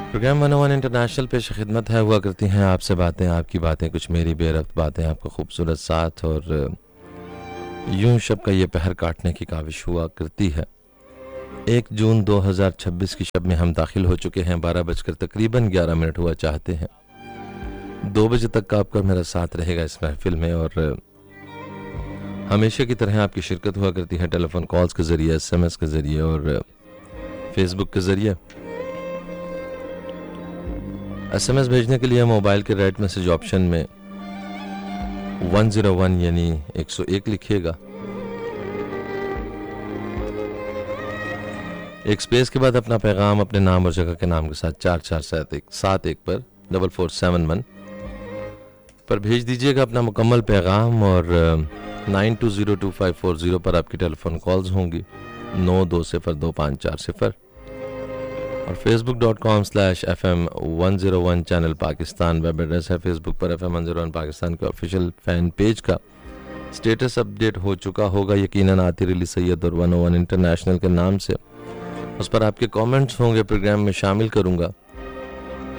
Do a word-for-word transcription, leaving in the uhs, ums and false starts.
Programme one ओ one international पेश खिदमत है। हुआ करती हैं आपसे बातें, आपकी बातें, कुछ मेरी बेरब्त बातें, आपका खूबसूरत साथ और यूं शब का ये पहर काटने की काविश हुआ करती है। एक जून दो हज़ार छब्बीस की शब में हम दाखिल हो चुके हैं। बारह बजकर तकरीबन ग्यारह मिनट हुआ चाहते हैं। दो बजे तक का आपका मेरा साथ रहेगा इस महफिल में और हमेशा की तरह आपकी शिरकत हुआ करती है टेलीफोन कॉल्स के ज़रिए, एस एम एस के ज़रिए और फेसबुक के ज़रिए। एस एम एस भेजने के लिए मोबाइल के राइट मैसेज ऑप्शन में वन ज़ीरो वन यानी एक सौ एक लिखिएगा। एक स्पेस के बाद अपना पैगाम अपने नाम और जगह के नाम के साथ चार चार सात एक सात एक पर डबल फोर सेवन वन पर भेज दीजिएगा अपना मुकम्मल पैगाम और nine to zero two five four zero पर आपकी टेलीफोन कॉल्स होंगी नौ दो सिफर दो पाँच चार सिफर और Facebook dot com slash F M one zero one channel Pakistan web address है। फेसबुक पर F M one zero one Pakistan के ऑफिशियल फैन पेज का स्टेटस अपडेट हो चुका होगा यकीनन आतिर अली सैयद और वन ओ वन इंटरनेशनल के नाम से। उस पर आपके कमेंट्स होंगे, प्रोग्राम में शामिल करूंगा